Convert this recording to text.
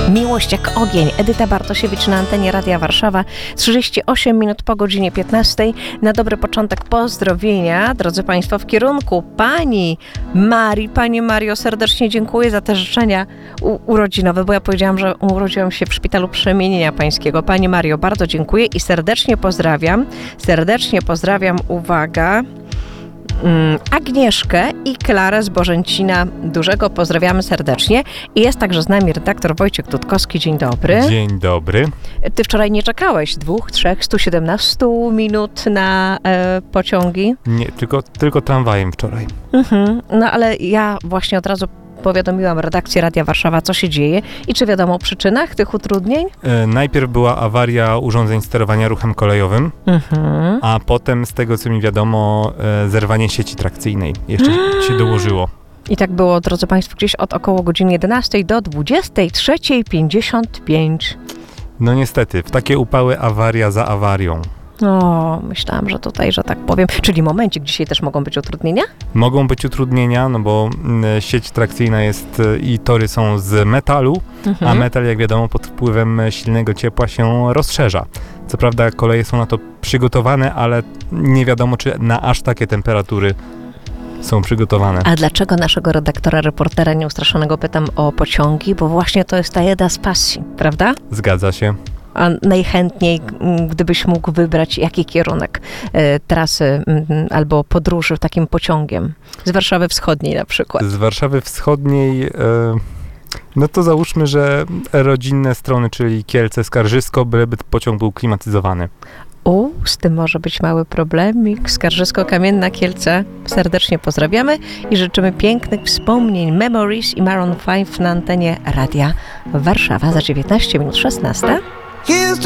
Miłość jak ogień. Edyta Bartosiewicz na antenie Radia Warszawa. 38 minut po godzinie 15. Na dobry początek pozdrowienia, drodzy Państwo, w kierunku Pani Marii. Pani Mario, serdecznie dziękuję za te życzenia urodzinowe, bo ja powiedziałam, że urodziłam się w Szpitalu Przemienienia Pańskiego. Pani Mario, bardzo dziękuję i serdecznie pozdrawiam. Serdecznie pozdrawiam, uwaga, Agnieszkę i Klarę z Bożęcina Dużego. Pozdrawiamy serdecznie. I jest także z nami redaktor Wojciech Dudkowski. Dzień dobry. Dzień dobry. Ty wczoraj nie czekałeś 2, 3, 117 minut na pociągi? Nie, tylko tramwajem wczoraj. No ale ja właśnie od razu powiadomiłam redakcję Radia Warszawa, co się dzieje i czy wiadomo o przyczynach tych utrudnień? Najpierw była awaria urządzeń sterowania ruchem kolejowym, a potem, z tego co mi wiadomo, zerwanie sieci trakcyjnej. Jeszcze się dołożyło. I tak było, drodzy Państwo, gdzieś od około godziny 11 do 23:55. No niestety, w takie upały awaria za awarią. O, myślałam, że tutaj, że tak powiem, czyli momencik, dzisiaj też mogą być utrudnienia? Mogą być utrudnienia, no bo sieć trakcyjna jest i tory są z metalu, a metal, jak wiadomo, pod wpływem silnego ciepła się rozszerza. Co prawda koleje są na to przygotowane, ale nie wiadomo, czy na aż takie temperatury są przygotowane. A dlaczego naszego redaktora, reportera nieustraszonego pytam o pociągi? Bo właśnie to jest ta jedna z pasji, prawda? Zgadza się. A najchętniej, gdybyś mógł wybrać jaki kierunek trasy albo podróży takim pociągiem? Z Warszawy Wschodniej na przykład. Z Warszawy Wschodniej, no to załóżmy, że rodzinne strony, czyli Kielce, Skarżysko, byleby pociąg był klimatyzowany. Z tym może być mały problemik. Skarżysko-Kamienna, Kielce. Serdecznie pozdrawiamy i życzymy pięknych wspomnień, Memories i Maroon 5 na antenie Radia Warszawa za 19 minut 16. Here's